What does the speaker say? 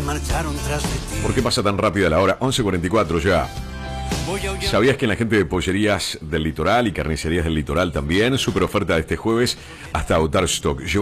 marcharon tras de ti. ¿Por qué pasa tan rápida la hora? 11:44 ya. ¿Sabías que en la gente de pollerías del litoral y carnicerías del litoral también? Super oferta de este jueves hasta agotar stock.